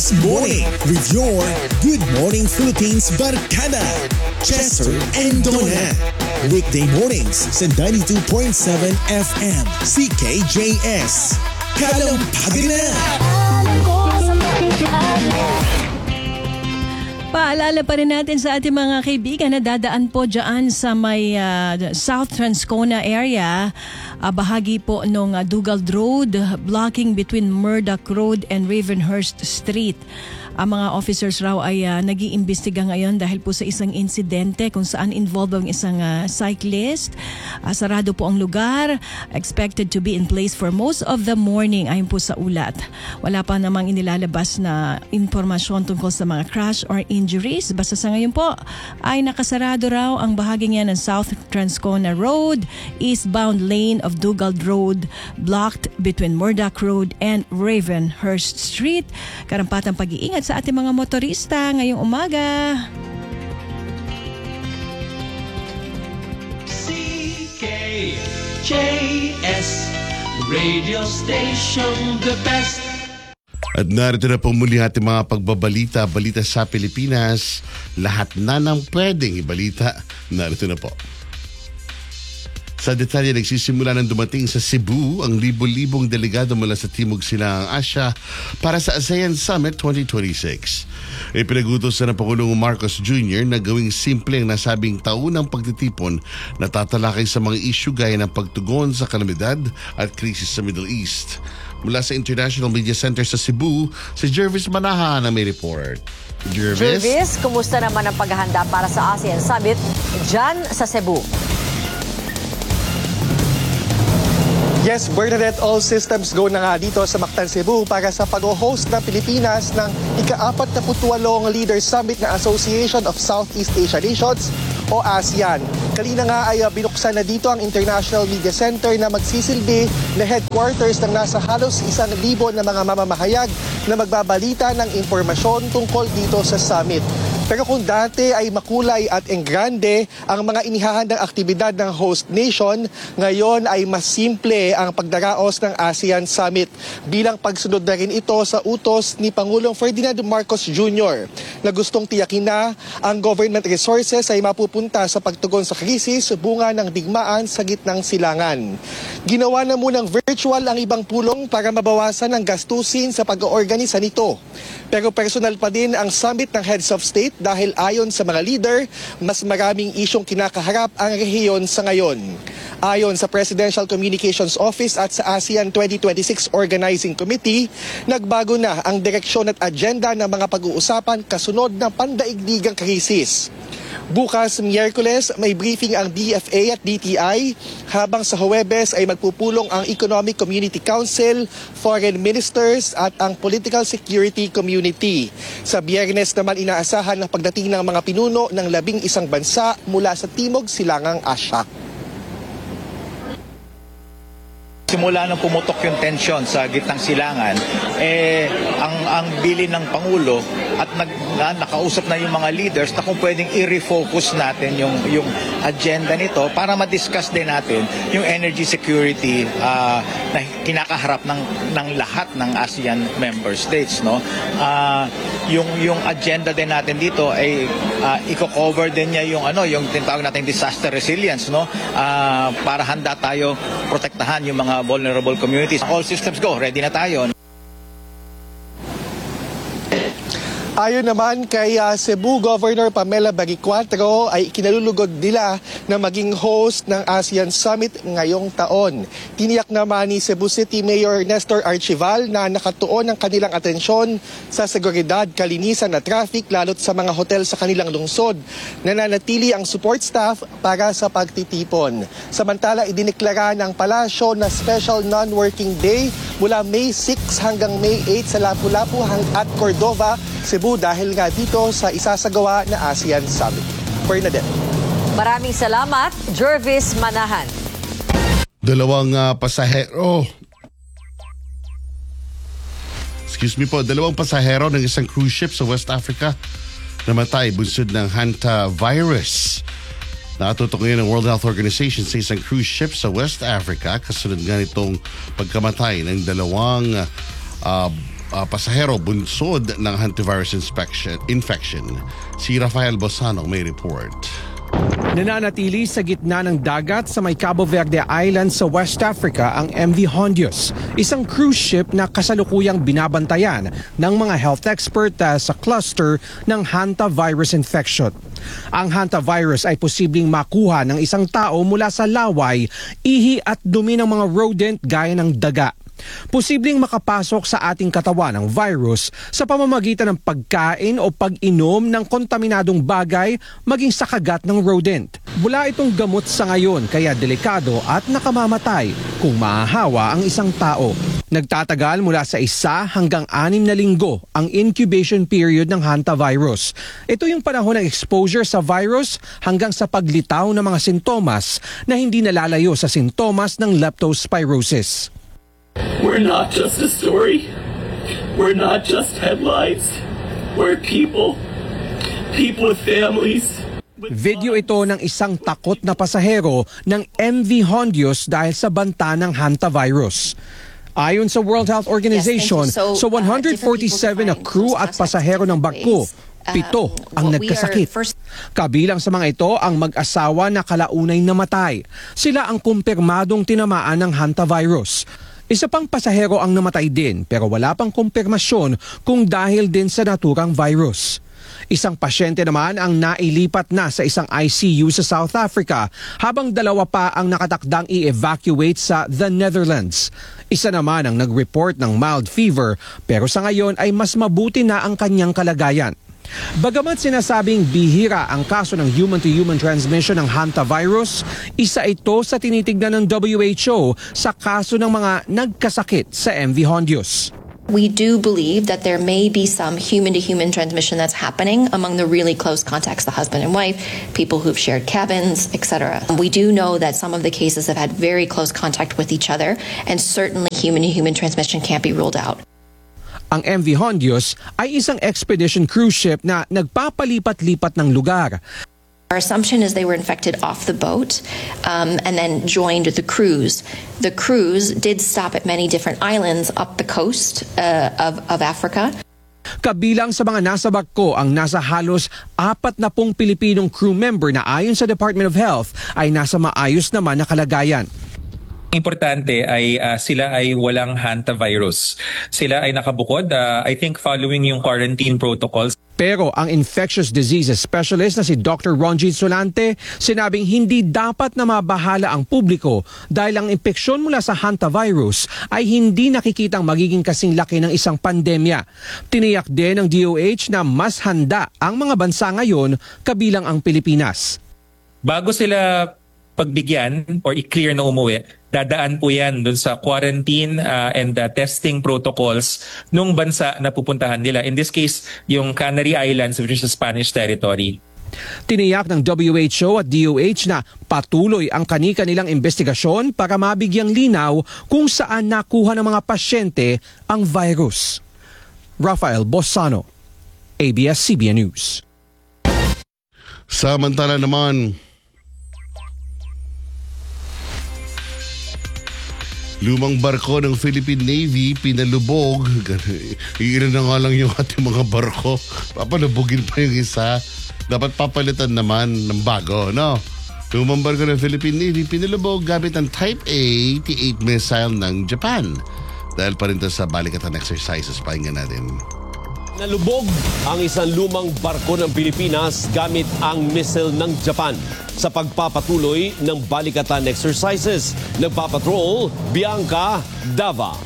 This Morning with your Good Morning Philippines Barkada, Chester and Donna. Weekday mornings sa 92.7 FM CKJS. Kalampagan na! Paalala pa rin natin sa ating mga kaibigan na dadaan po dyan sa may South Transcona area, bahagi po ng Dugald Road, blocking between Murdoch Road and Ravenhurst Street. Ang mga officers raw ay nag-iimbestiga ngayon dahil po sa isang insidente kung saan involved ang isang cyclist. Sarado po ang lugar, expected to be in place for most of the morning ayon po sa ulat. Wala pa namang inilalabas na impormasyon tungkol sa mga crash or injuries. Basta sa ngayon po ay nakasarado raw ang bahagi niya ng South Transcona Road, eastbound lane of Dugald Road, blocked between Murdoch Road and Ravenhurst Street. Karampatang pag-iingat sa ating mga motorista ngayong umaga. CKJS Radio Station, the best. At narito na po muli ating mga balita sa Pilipinas. Lahat na ng pwedeng ibalita, narito na po. Sa detalye, nagsisimula ng dumating sa Cebu ang libo-libong delegado mula sa Timog Silangang Asya para sa ASEAN Summit 2026. Ipinagutos na ng Pangulong Marcos Jr. na gawing simple ang nasabing taunang pagtitipon na tatalakay sa mga isyu gaya ng pagtugon sa kalamidad at krisis sa Middle East. Mula sa International Media Center sa Cebu, si Jervis Manahan na may report. Jervis, kumusta naman ang paghahanda para sa ASEAN Summit dyan sa Cebu? Yes, Bernadette, all systems go na nga dito sa Mactan, Cebu para sa pag-host ng Pilipinas ng ika-48 Leaders Summit ng Association of Southeast Asia Nations o ASEAN. Kanina nga ay binuksan na dito ang International Media Center na magsisilbi na headquarters ng nasa halos 1,000 na mga mamamahayag na magbabalita ng impormasyon tungkol dito sa summit. Pero kung dati ay makulay at enggrande ang mga inihahandang aktibidad ng host nation, ngayon ay mas simple ang pagdaraos ng ASEAN Summit bilang pagsunod na rin ito sa utos ni Pangulong Ferdinand Marcos Jr. na gustong tiyakin na ang government resources ay mapupunta sa pagtugon sa krisis bunga ng digmaan sa gitnang silangan. Ginawa na munang virtual ang ibang pulong para mabawasan ang gastusin sa pag-oorganisa nito. Pero personal pa din ang summit ng heads of state dahil ayon sa mga leader, mas maraming isyong kinakaharap ang rehiyon sa ngayon. Ayon sa Presidential Communications Office at sa ASEAN 2026 Organizing Committee, nagbago na ang direksyon at agenda ng mga pag-uusapan kasunod ng pandaigdigang krisis. Bukas, Miyerkules, may briefing ang DFA at DTI, habang sa Huwebes ay magpupulong ang Economic Community Council, Foreign Ministers at ang Political Security Community. Sa Biyernes naman inaasahan ang pagdating ng mga pinuno ng 11 bansa mula sa Timog Silangang Asya. Simula nung pumutok yung tensyon sa gitnang silangan, ang bilin ng Pangulo at nakausap na yung mga leaders na kung pwedeng i-refocus natin yung agenda nito para ma-discuss din natin yung energy security na kinakaharap ng lahat ng ASEAN member states. No? Yung agenda din natin dito ay i-cover din niya yung tinatawag natin disaster resilience, no? Para handa tayo protektahan yung mga vulnerable communities. All systems go, ready na tayo. Ayon naman kay Cebu Governor Pamela Bagicuatro ay kinalulugod nila na maging host ng ASEAN Summit ngayong taon. Tiniyak naman ni Cebu City Mayor Nestor Archival na nakatuon ang kanilang atensyon sa seguridad, kalinisan at traffic lalo't sa mga hotel sa kanilang lungsod. Nananatili ang support staff para sa pagtitipon. Samantala, idineklara ng palasyo na special non-working day mula May 6 hanggang May 8 sa Lapu-Lapu at Cordova, Cebu dahil nga dito sa isasagawa na ASEAN Summit. Bernadette. Maraming salamat, Jervis Manahan. Dalawang pasahero ng isang cruise ship sa West Africa namatay bunsod ng hantavirus. Nakatutok ngayon ng World Health Organization sa isang cruise ship sa West Africa kasunod nga nitong pagkamatay ng dalawang pasahero bunsod ng hantavirus infection. Si Rafael Bosano may report. Nananatili sa gitna ng dagat sa may Cabo Verde Island sa West Africa ang MV Hondios, isang cruise ship na kasalukuyang binabantayan ng mga health expert sa cluster ng hantavirus infection. Ang hantavirus ay posibleng makuha ng isang tao mula sa laway, ihi at dumi ng mga rodent gaya ng daga. Posibleng makapasok sa ating katawan ang virus sa pamamagitan ng pagkain o pag-inom ng kontaminadong bagay maging sa kagat ng rodent. Wala itong gamot sa ngayon kaya delikado at nakamamatay kung mahahawa ang isang tao. Nagtatagal mula sa 1 hanggang 6 na linggo ang incubation period ng hantavirus. Ito yung panahon ng exposure sa virus hanggang sa paglitaw ng mga sintomas na hindi nalalayo sa sintomas ng leptospirosis. We're not just a story. We're not just headlines. We're people. People with families. Video ito ng isang takot na pasahero ng MV Hondios dahil sa banta ng hantavirus. Ayon sa World Health Organization, sa 147 na crew at pasahero ng barko, 7 ang nagkasakit. Kabilang sa mga ito ang mag-asawa na kalaunay namatay. Sila ang kumpirmadong tinamaan ng hantavirus. Isa pang pasahero ang namatay din pero wala pang kumpirmasyon kung dahil din sa naturang virus. Isang pasyente naman ang nailipat na sa isang ICU sa South Africa habang 2 pa ang nakatakdang i-evacuate sa the Netherlands. Isa naman ang nag-report ng mild fever pero sa ngayon ay mas mabuti na ang kanyang kalagayan. Bagamat sinasabing bihira ang kaso ng human-to-human transmission ng hantavirus, isa ito sa tinitignan ng WHO sa kaso ng mga nagkasakit sa MV Hondios. We do believe that there may be some human-to-human transmission that's happening among the really close contacts, the husband and wife, people who've shared cabins, etc. We do know that some of the cases have had very close contact with each other, and certainly human-to-human transmission can't be ruled out. Ang MV Hondios ay isang expedition cruise ship na nagpapalipat-lipat ng lugar. Our assumption is they were infected off the boat and then joined the cruise. The cruise did stop at many different islands up the coast of Africa. Kabilang sa mga nasa barko ang nasa halos 40 Pilipinong crew member na ayon sa Department of Health ay nasa maayos naman na kalagayan. Importante ay sila ay walang hantavirus. Sila ay nakabukod, I think following yung quarantine protocols. Pero ang infectious diseases specialist na si Dr. Ronjit Solante sinabing hindi dapat na mabahala ang publiko dahil ang impeksyon mula sa hantavirus ay hindi nakikitang magiging kasing laki ng isang pandemya. Tiniyak din ng DOH na mas handa ang mga bansa ngayon kabilang ang Pilipinas. Bago sila pagbigyan or i-clear na umuwi, dadaan po yan dun sa quarantine and testing protocols nung bansa na pupuntahan nila. In this case, yung Canary Islands, which is a Spanish territory. Tiniyak ng WHO at DOH na patuloy ang kani-kanilang investigasyon para mabigyang linaw kung saan nakuha ng mga pasyente ang virus. Rafael Bosano, ABS-CBN News. Samantala naman, lumang barko ng Philippine Navy pinalubog. Iilan na nga lang yung ating mga barko. Papalubogin pa yung isa. Dapat papalitan naman ng bago, no? Lumang barko ng Philippine Navy pinalubog gamit ang Type A-88 missile ng Japan. Dahil pa rin sa balikatan exercises, pakinggan natin. Nalubog ang isang lumang barko ng Pilipinas gamit ang missile ng Japan sa pagpapatuloy ng balikatan exercises. Nagpapatrol, Bianca Dava.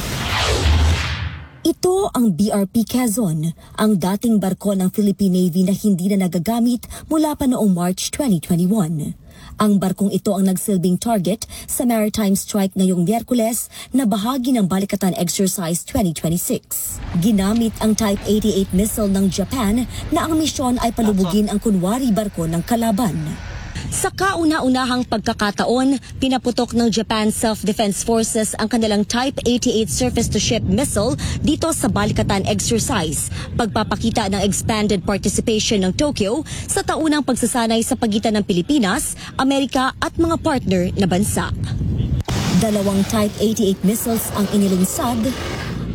Ito ang BRP Quezon, ang dating barko ng Philippine Navy na hindi na nagagamit mula pa noong March 2021. Ang barkong ito ang nagsilbing target sa maritime strike ngayong Miyerkules na bahagi ng Balikatan Exercise 2026. Ginamit ang Type 88 missile ng Japan na ang misyon ay palubugin ang kunwari barko ng kalaban. Sa kauna-unahang pagkakataon, pinaputok ng Japan Self-Defense Forces ang kanilang Type 88 surface-to-ship missile dito sa Balikatan Exercise, pagpapakita ng expanded participation ng Tokyo sa taunang pagsasanay sa pagitan ng Pilipinas, Amerika at mga partner na bansa. 2 Type 88 missiles ang inilunsad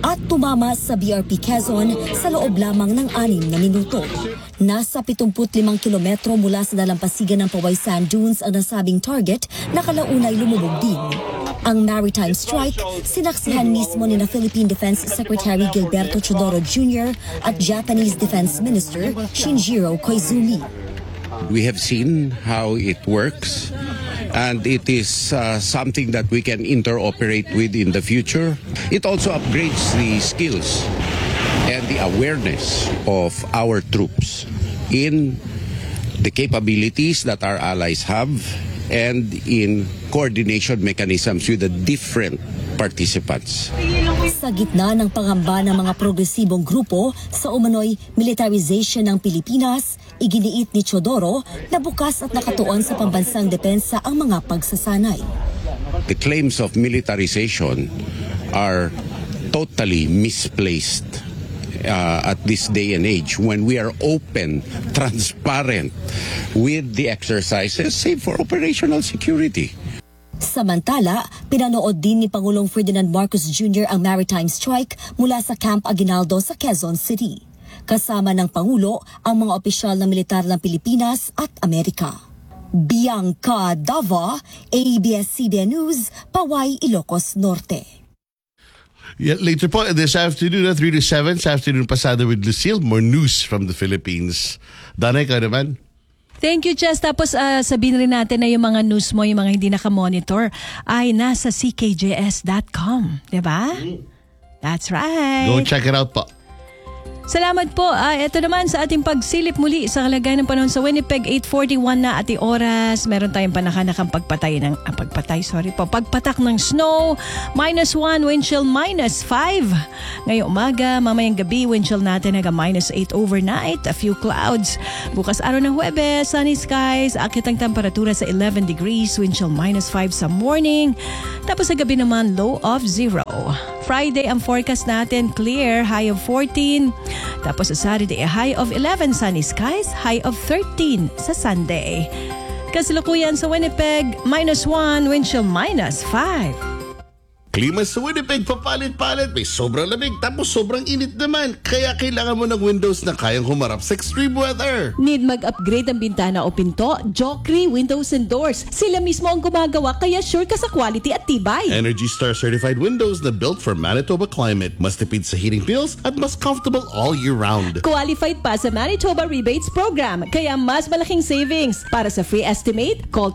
at tumama sa BRP Quezon sa loob lamang ng 6 na minuto. Nasa 75 kilometro mula sa dalampasigan ng Paway Sand Dunes ang nasabing target na kalaunay lumubog din. Ang maritime strike, sinaksihan mismo ni na Philippine Defense Secretary Gilberto Chodoro Jr. at Japanese Defense Minister Shinjiro Koizumi. We have seen how it works, and it is something that we can interoperate with in the future. It also upgrades the skills and the awareness of our troops in the capabilities that our allies have and in coordination mechanisms with the different participants. Sa gitna ng pangamba ng mga progresibong grupo sa umano'y militarization ng Pilipinas, iginiit ni Chodoro na bukas at nakatuon sa pambansang depensa ang mga pagsasanay. The claims of militarization are totally misplaced at this day and age when we are open, transparent with the exercises, save for operational security. Samantala, pinanood din ni Pangulong Ferdinand Marcos Jr. ang maritime strike mula sa Camp Aguinaldo sa Quezon City. Kasama ng Pangulo ang mga opisyal ng militar ng Pilipinas at Amerika. Bianca Dava, ABS-CBN News, Paway, Ilocos Norte. Yeah, later po this afternoon, 3 to 7, sa afternoon pasada with Lucille. More news from the Philippines. Danay, ka naman? Thank you, Chess. Tapos sabihin rin natin na yung mga news mo, yung mga hindi nakamonitor, ay nasa ckjs.com. Diba? That's right. Go check it out po. Salamat po. Ito naman sa ating pagsilip muli sa kalagayan ng panahon sa Winnipeg, 8:41 na ati oras. Meron tayong panakanakang pagpatak ng snow, -1, wind chill -5. Ngayong umaga, mamayang gabi, wind chill natin hanggang -8 overnight. A few clouds. Bukas araw ng Huwebes, sunny skies, akit ang temperatura sa 11 degrees, wind chill -5 sa morning. Tapos sa gabi naman, low of 0. Friday, ang forecast natin, clear, high of 14. Tapos sa Saturday, a high of 11, sunny skies, high of 13 sa Sunday. Kasalukuyan sa Winnipeg, -1, wind chill -5. Klima sa Winnipeg, papalit-palit. May sobrang lamig, tapos sobrang init naman. Kaya kailangan mo ng windows na kayang humarap sa extreme weather. Need mag-upgrade ang bintana o pinto? Jokri Windows and Doors. Sila mismo ang gumagawa, kaya sure ka sa quality at tibay. Energy Star certified windows na built for Manitoba climate. Mas tipid sa heating bills at mas comfortable all year round. Qualified pa sa Manitoba Rebates Program, kaya mas malaking savings. Para sa free estimate, call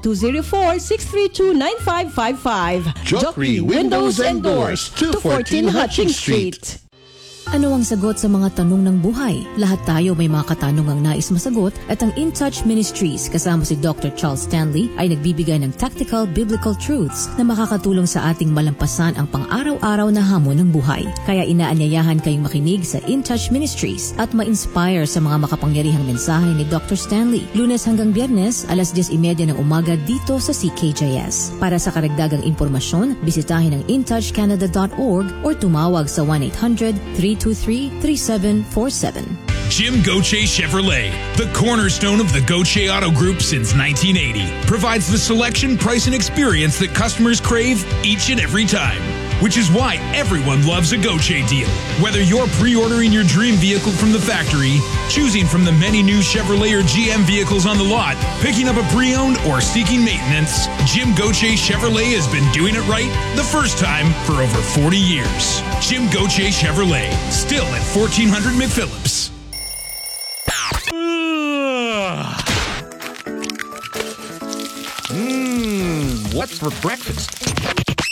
204-632-9555. Jokri Windows and Doors, 214 Hutchings Street. Ano ang sagot sa mga tanong ng buhay? Lahat tayo may mga katanungang nais masagot at ang In Touch Ministries kasama si Dr. Charles Stanley ay nagbibigay ng tactical biblical truths na makakatulong sa ating malampasan ang pang-araw-araw na hamon ng buhay. Kaya inaanyayahan kayong makinig sa In Touch Ministries at ma-inspire sa mga makapangyarihang mensahe ni Dr. Stanley. Lunes hanggang Biyernes, alas 10:30 ng umaga dito sa CKJS. Para sa karagdagang impormasyon, bisitahin ang intouchcanada.org or tumawag sa 1-800-323-3747. Jim Gauthier Chevrolet, the cornerstone of the Gauthier Auto Group since 1980, provides the selection, price, and experience that customers crave each and every time. Which is why everyone loves a Gauthier deal. Whether you're pre-ordering your dream vehicle from the factory, choosing from the many new Chevrolet or GM vehicles on the lot, picking up a pre-owned, or seeking maintenance, Jim Gauthier Chevrolet has been doing it right the first time for over 40 years. Jim Gauthier Chevrolet, still at 1400 McPhillips. What's for breakfast?